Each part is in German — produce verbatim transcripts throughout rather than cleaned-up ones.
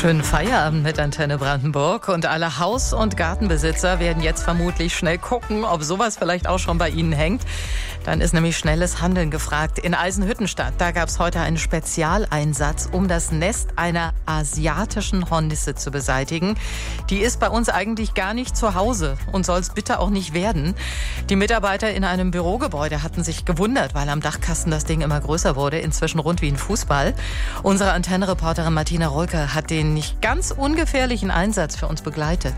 Schönen Feierabend mit Antenne Brandenburg. Und alle Haus- und Gartenbesitzer werden jetzt vermutlich schnell gucken, ob sowas vielleicht auch schon bei Ihnen hängt. Dann ist nämlich schnelles Handeln gefragt. In Eisenhüttenstadt, da gab es heute einen Spezialeinsatz, um das Nest einer asiatischen Hornisse zu beseitigen. Die ist bei uns eigentlich gar nicht zu Hause und soll es bitte auch nicht werden. Die Mitarbeiter in einem Bürogebäude hatten sich gewundert, weil am Dachkasten das Ding immer größer wurde, inzwischen rund wie ein Fußball. Unsere Antenne-Reporterin Martina Rolke hat den nicht ganz ungefährlichen Einsatz für uns begleitet.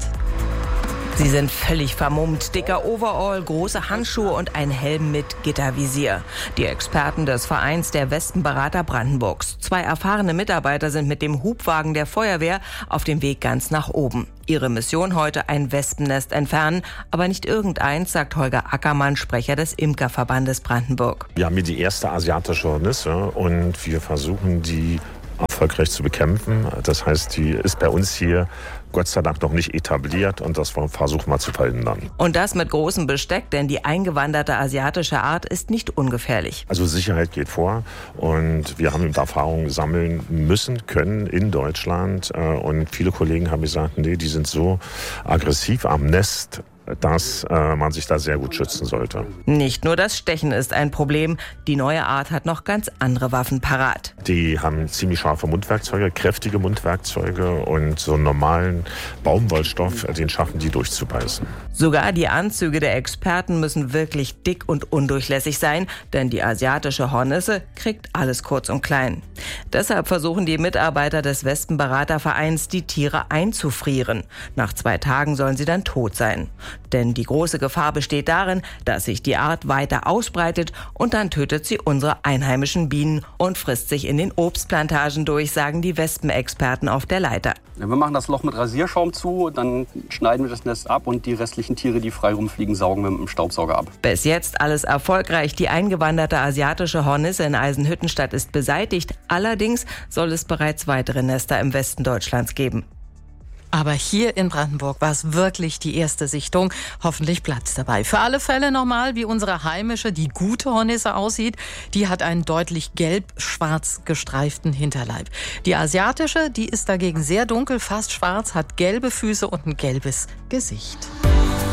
Sie sind völlig vermummt. Dicker Overall, große Handschuhe und ein Helm mit Gittervisier. Die Experten des Vereins der Wespenberater Brandenburgs. Zwei erfahrene Mitarbeiter sind mit dem Hubwagen der Feuerwehr auf dem Weg ganz nach oben. Ihre Mission heute: ein Wespennest entfernen. Aber nicht irgendeins, sagt Holger Ackermann, Sprecher des Imkerverbandes Brandenburg. Wir haben hier die erste asiatische Hornisse und wir versuchen, die erfolgreich zu bekämpfen. Das heißt, die ist bei uns hier Gott sei Dank noch nicht etabliert und das versuchen wir zu verhindern. Und das mit großem Besteck, denn die eingewanderte asiatische Art ist nicht ungefährlich. Also Sicherheit geht vor und wir haben Erfahrungen sammeln müssen, können in Deutschland und viele Kollegen haben gesagt, nee, die sind so aggressiv am Nest, dass äh, man sich da sehr gut schützen sollte. Nicht nur das Stechen ist ein Problem. Die neue Art hat noch ganz andere Waffen parat. Die haben ziemlich scharfe Mundwerkzeuge, kräftige Mundwerkzeuge und so einen normalen Baumwollstoff, den schaffen die durchzubeißen. Sogar die Anzüge der Experten müssen wirklich dick und undurchlässig sein, denn die asiatische Hornisse kriegt alles kurz und klein. Deshalb versuchen die Mitarbeiter des Wespenberatervereins, die Tiere einzufrieren. Nach zwei Tagen sollen sie dann tot sein. Denn die große Gefahr besteht darin, dass sich die Art weiter ausbreitet und dann tötet sie unsere einheimischen Bienen und frisst sich in den Obstplantagen durch, sagen die Wespenexperten auf der Leiter. Wir machen das Loch mit Rasierschaum zu, dann schneiden wir das Nest ab und die restlichen Tiere, die frei rumfliegen, saugen wir mit dem Staubsauger ab. Bis jetzt alles erfolgreich. Die eingewanderte asiatische Hornisse in Eisenhüttenstadt ist beseitigt. Allerdings soll es bereits weitere Nester im Westen Deutschlands geben. Aber hier in Brandenburg war es wirklich die erste Sichtung. Hoffentlich Platz dabei. Für alle Fälle nochmal, wie unsere heimische, die gute Hornisse aussieht. Die hat einen deutlich gelb-schwarz gestreiften Hinterleib. Die asiatische, die ist dagegen sehr dunkel, fast schwarz, hat gelbe Füße und ein gelbes Gesicht.